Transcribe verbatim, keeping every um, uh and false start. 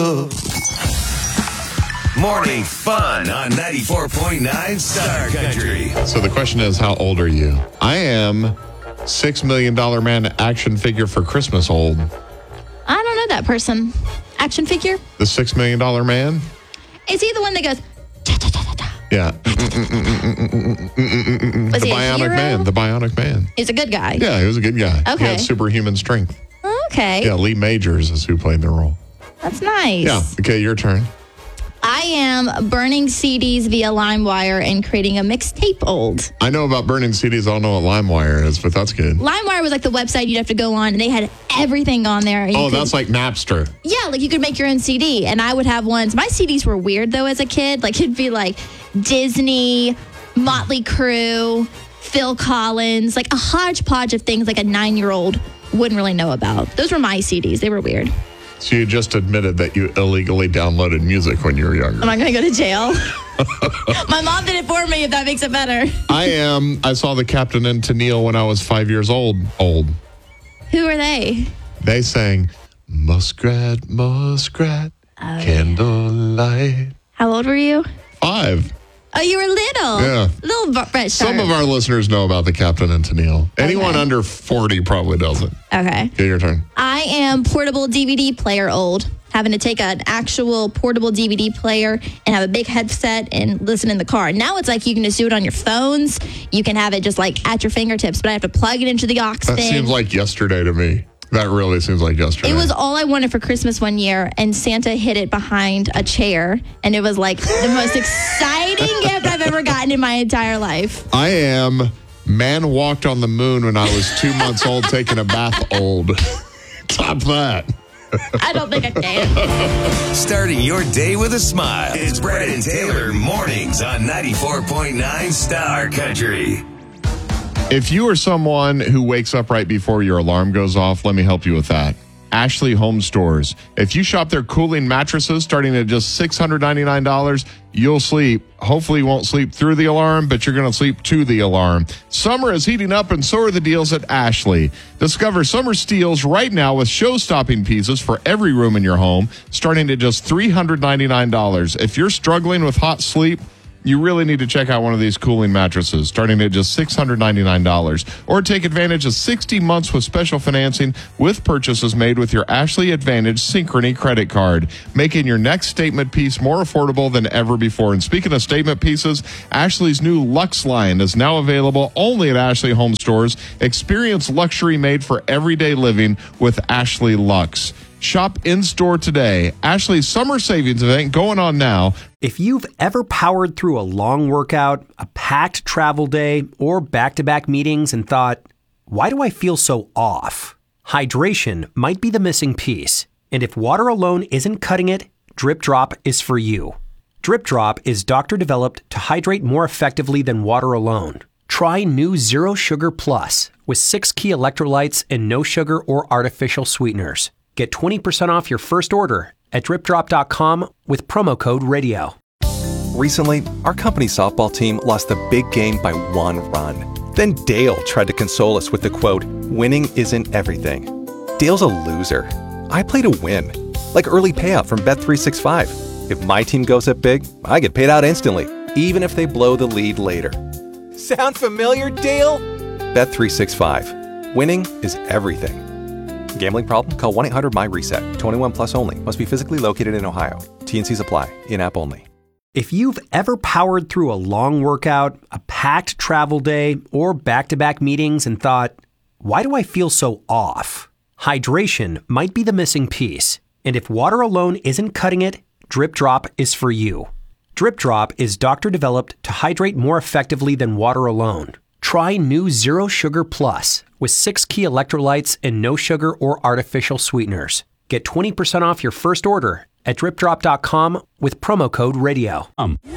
radio. Morning fun on ninety-four point nine Star Country. So the question is, how old are you? I am six million dollars man action figure for Christmas old. I don't know that person. Action figure? The six million dollars man? Is he the one that goes... Yeah. Was the he a Bionic hero? Man. The Bionic Man. He's a good guy. Yeah, he was a good guy. Okay. He had superhuman strength. Okay. Yeah, Lee Majors is who played the role. That's nice. Yeah. Okay, your turn. I am burning C Ds via LimeWire and creating a mixtape old. I know about burning C Ds. I don't know what LimeWire is, but that's good. LimeWire was like the website you'd have to go on, and they had everything on there. You Oh, could, that's like Napster. Yeah, like you could make your own C D, and I would have ones. My C Ds were weird, though, as a kid. Like, it'd be like Disney, Motley Crue, Phil Collins, like a hodgepodge of things like a nine-year-old wouldn't really know about. Those were my C Ds. They were weird. So you just admitted that you illegally downloaded music when you were younger. Am I going to go to jail? My mom did it for me, if that makes it better. I am. I saw the Captain and Tennille when I was five years old. Old. Who are they? They sang Muskrat, Muskrat, Oh, Candlelight. yeah. How old were you? Five. Oh, you were little. Yeah. Little Brett Sharp. Some of our listeners know about the Captain and Tennille. Anyone Okay. under forty probably doesn't. Okay. Okay, your turn. I am portable D V D player old. Having to take an actual portable D V D player and have a big headset and listen in the car. Now it's like you can just do it on your phones. You can have it just like at your fingertips, but I have to plug it into the aux That thing. seems like yesterday to me. That really seems like yesterday. It was all I wanted for Christmas one year, and Santa hid it behind a chair, and it was like the most exciting gift I've ever gotten in my entire life. I am man walked on the moon when I was two months old taking a bath old. Top that. I don't think I can. Starting your day with a smile. It's Brett and Taylor mornings on ninety-four point nine Star Country. If you are someone who wakes up right before your alarm goes off, let me help you with that. Ashley Home Stores. If you shop their cooling mattresses starting at just six hundred ninety-nine dollars, you'll sleep. Hopefully you won't sleep through the alarm, but you're going to sleep to the alarm. Summer is heating up, and so are the deals at Ashley. Discover summer steals right now with show-stopping pieces for every room in your home, starting at just three hundred ninety-nine dollars. If you're struggling with hot sleep, you really need to check out one of these cooling mattresses, starting at just six hundred ninety-nine dollars. Or take advantage of sixty months with special financing with purchases made with your Ashley Advantage Synchrony credit card, making your next statement piece more affordable than ever before. And speaking of statement pieces, Ashley's new Luxe line is now available only at Ashley Home Stores. Experience luxury made for everyday living with Ashley Luxe. Shop in-store today. Ashley's summer savings event going on now. If you've ever powered through a long workout, a packed travel day, or back-to-back meetings and thought, why do I feel so off? Hydration might be the missing piece. And if water alone isn't cutting it, Drip Drop is for you. Drip Drop is doctor-developed to hydrate more effectively than water alone. Try new Zero Sugar Plus with six key electrolytes and no sugar or artificial sweeteners. Get twenty percent off your first order at drip drop dot com with promo code radio. Recently, our company softball team lost the big game by one run. Then Dale tried to console us with the quote, "Winning isn't everything." Dale's a loser. I play to win, like early payout from Bet three sixty-five. If my team goes up big, I get paid out instantly, even if they blow the lead later. Sound familiar, Dale? Bet three sixty-five. Winning is everything. Gambling problem? Call one eight hundred my reset. twenty-one plus only. Must be physically located in Ohio. T and Cs apply. In-app only. If you've ever powered through a long workout, a packed travel day, or back-to-back meetings and thought, why do I feel so off? Hydration might be the missing piece. And if water alone isn't cutting it, Drip Drop is for you. Drip Drop is doctor-developed to hydrate more effectively than water alone. Try new Zero Sugar Plus with six key electrolytes and no sugar or artificial sweeteners. Get twenty percent off your first order at drip drop dot com with promo code radio. Um.